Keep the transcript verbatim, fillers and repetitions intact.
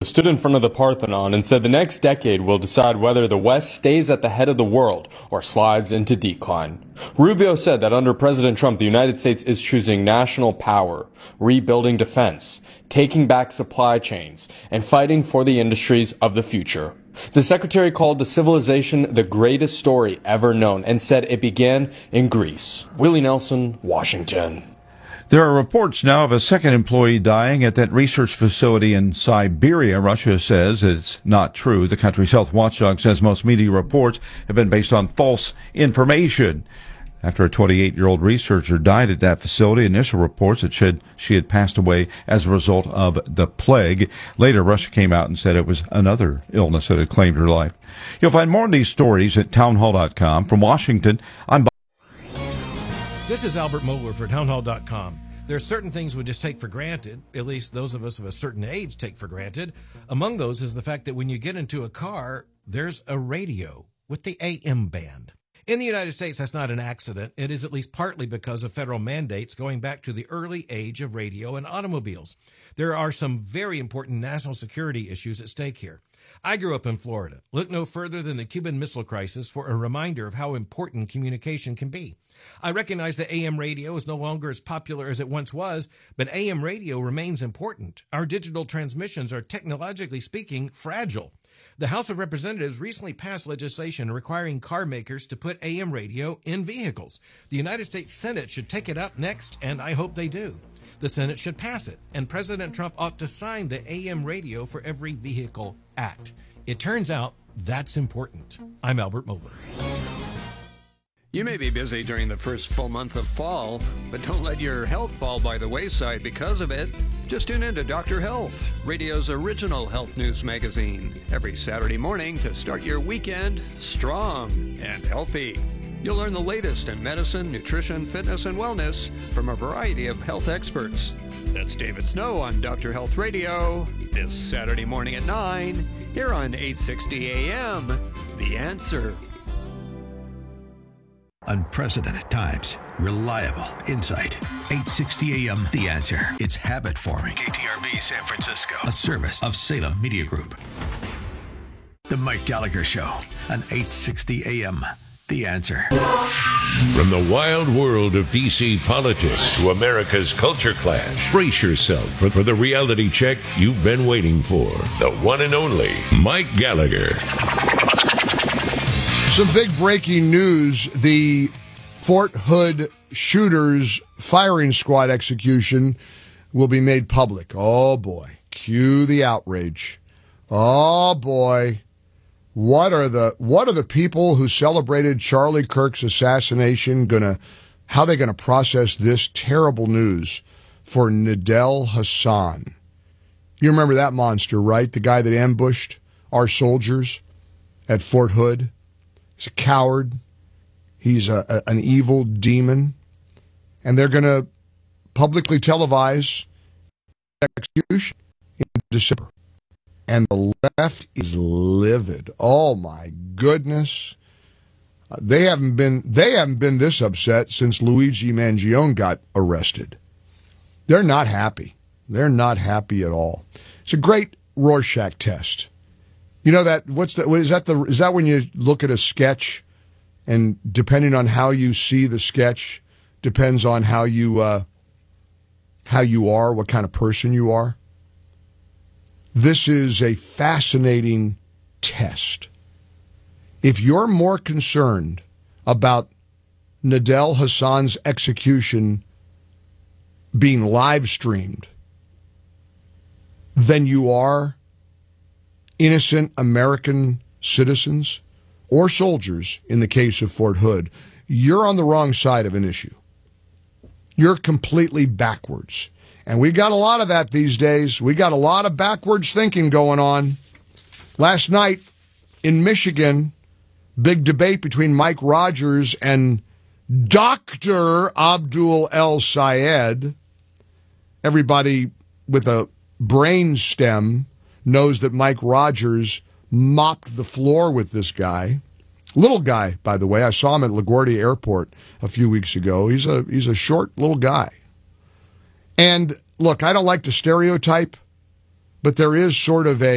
stood in front of the Parthenon and said the next decade will decide whether the West stays at the head of the world or slides into decline. Rubio said that under President Trump, the United States is choosing national power, rebuilding defense, taking back supply chains, and fighting for the industries of the future. The secretary called the civilization the greatest story ever known and said it began in Greece. Willie Nelson, Washington. There are reports now of a second employee dying at that research facility in Siberia. Russia says it's not true. The country's health watchdog says most media reports have been based on false information. After a twenty-eight-year-old researcher died at that facility, initial reports had said she had passed away as a result of the plague. Later, Russia came out and said it was another illness that had claimed her life. You'll find more of these stories at townhall dot com. From Washington, I'm Bob. This is Albert Mohler for townhall dot com. There are certain things we just take for granted, at least those of us of a certain age take for granted. Among those is the fact that when you get into a car, there's a radio with the A M band. In the United States, that's not an accident. It is at least partly because of federal mandates going back to the early age of radio and automobiles. There are some very important national security issues at stake here. I grew up in Florida. Look no further than the Cuban Missile Crisis for a reminder of how important communication can be. I recognize that A M radio is no longer as popular as it once was, but A M radio remains important. Our digital transmissions are, technologically speaking, fragile. The House of Representatives recently passed legislation requiring car makers to put A M radio in vehicles. The United States Senate should take it up next, and I hope they do. The Senate should pass it, and President Trump ought to sign the A M Radio for Every Vehicle Act. It turns out that's important. I'm Albert Mohler. You may be busy during the first full month of fall, but don't let your health fall by the wayside because of it. Just tune in to Doctor Health, radio's original health news magazine, every Saturday morning to start your weekend strong and healthy. You'll learn the latest in medicine, nutrition, fitness, and wellness from a variety of health experts. That's David Snow on Doctor Health Radio, this Saturday morning at nine, here on eight sixty A M, The Answer. Unprecedented times. Reliable insight. eight sixty A M, The Answer. It's habit forming. K T R B San Francisco. A service of Salem Media Group. The Mike Gallagher Show on eight sixty A M, The Answer. From the wild world of D C politics to America's culture clash, brace yourself for, for the reality check you've been waiting for. The one and only Mike Gallagher. Some big breaking news. The Fort Hood shooters firing squad execution will be made public. Oh, boy. Cue the outrage. Oh, boy. What are the what are the people who celebrated Charlie Kirk's assassination gonna, how are they going to process this terrible news for Nidal Hasan? You remember that monster, right? The guy that ambushed our soldiers at Fort Hood. He's a coward. He's a, a, an evil demon. And they're going to publicly televise execution in December. And the left is livid. Oh, my goodness. Uh, they haven't been they haven't been this upset since Luigi Mangione got arrested. They're not happy. They're not happy at all. It's a great Rorschach test. You know that what's that? Is that the is that when you look at a sketch, and depending on how you see the sketch, depends on how you uh, how you are, what kind of person you are. This is a fascinating test. If you're more concerned about Nidal Hasan's execution being live streamed than you are innocent American citizens or soldiers, in the case of Fort Hood, you're on the wrong side of an issue. You're completely backwards. And we got a lot of that these days. We got a lot of backwards thinking going on. Last night in Michigan, big debate between Mike Rogers and Doctor Abdul El Sayed. Everybody with a brain stem knows that Mike Rogers mopped the floor with this guy. Little guy, by the way. I saw him at LaGuardia Airport a few weeks ago. He's a he's a short little guy. And look, I don't like to stereotype, but there is sort of a